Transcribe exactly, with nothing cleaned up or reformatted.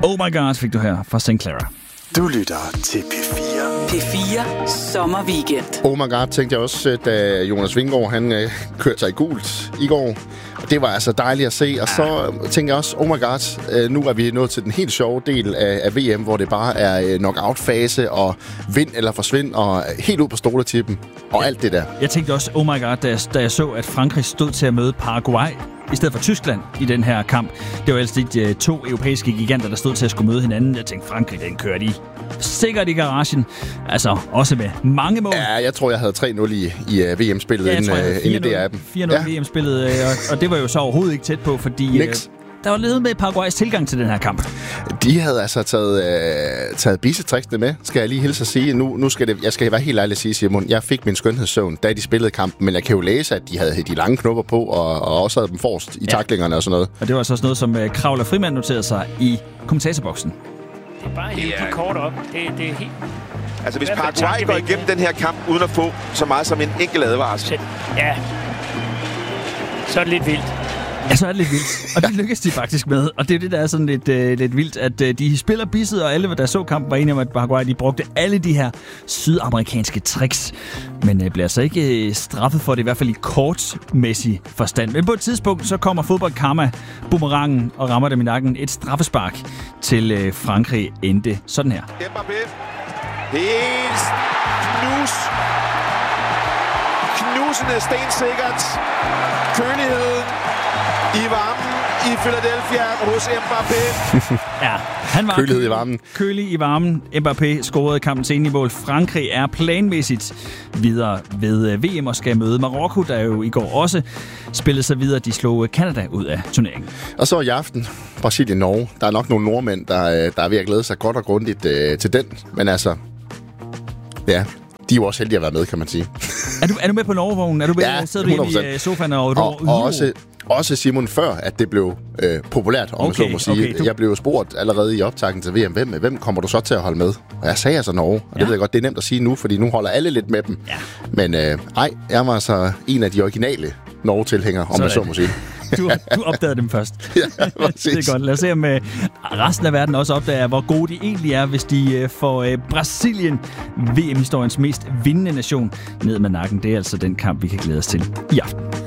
Oh My God fik du her fra Saint Clara. Du lytter til P fire. P fire Sommerweekend. Oh my god, tænkte jeg også, da Jonas Vingegaard, han øh, kørte sig i gult i går. Det var altså dejligt at se. Og så tænkte jeg også, oh my god, øh, nu er vi nået til den helt sjove del af, af V M, hvor det bare er øh, knockout-fase og vind eller forsvind og helt ud på stoletippen og ja. alt det der. Jeg tænkte også, oh my god, da jeg, da jeg så, at Frankrig stod til at møde Paraguay i stedet for Tyskland i den her kamp. Det var altså de to europæiske giganter, der stod til at skulle møde hinanden. Jeg tænkte, Frankrig, den kører de sikkert i garagen. Altså, også med mange mål. Ja, jeg tror, jeg havde tre nul i, i uh, V M-spillet ja, inden, uh, inden det af dem. fire nul ja. V M-spillet, og, og det var jo så overhovedet ikke tæt på, fordi uh, der var lidt med Paraguays tilgang til den her kamp. De havde altså taget, uh, taget bisetriksene med, skal jeg lige hilse at sige. Nu, nu skal det, jeg skal være helt ærlig at sige, Simon, jeg fik min skønhedssøvn, da de spillede kampen, men jeg kan jo læse, at de havde de lange knopper på, og, og også havde dem forrest i ja. taklingerne og sådan noget. Og det var så også noget, som uh, Kravler Frimand noterede sig i kommentatorboksen. Det er bare helt yeah. kort op. Det, det er helt... Altså, hvis Paraguay går igennem den her kamp uden at få så meget som en enkelt advarsel. Ja. Så er det lidt vildt. Ja, så er det lidt vildt. Og det lykkedes de faktisk med. Og det er det, der er sådan lidt, øh, lidt vildt, at øh, de spiller bisset, og alle, der så kampen, var enige om, at Paraguay, de brugte alle de her sydamerikanske tricks. Men øh, bliver så ikke øh, straffet for det, i hvert fald i kortmæssig forstand. Men på et tidspunkt, så kommer fodboldkarma, boomerangen, og rammer dem i nakken. Et straffespark til øh, Frankrig endte sådan her. Mbappé. Helt knus. Knusende stensikkert. Køligheden i varmen i Philadelphia hos Mbappé. Ja, han var kølighed i varmen. Kølig i varmen. Mbappé scorede kampens ene mål. Frankrig er planmæssigt videre ved V M og skal møde Marokko, der jo i går også spillede sig videre. De slog Canada ud af turneringen. Og så i aften, Brasilien-Norge. Der er nok nogle nordmænd, der, der er ved at glæde sig godt og grundigt øh, til den. Men altså, ja... De er jo også heldige at være med, kan man sige. Er du, er du med på Norge-vognen? Er du med, ja, sidder du inde i sofaen og... Og, og også, også Simon, før at det blev øh, populært, om okay, man så må sige. Okay, du... Jeg blev jo spurgt allerede i optakten til V M, hvem, hvem kommer du så til at holde med? Og jeg sagde altså Norge, og ja. det ved jeg godt, det er nemt at sige nu, fordi nu holder alle lidt med dem. Ja. Men øh, ej, jeg var altså en af de originale Norge-tilhængere, om man så må sige. Du, du opdagede dem først. Ja, det er godt. Lad os se, om resten af verden også opdager, hvor gode de egentlig er, hvis de får Brasilien, V M-historiens mest vindende nation, ned med nakken. Det er altså den kamp, vi kan glæde os til i aften.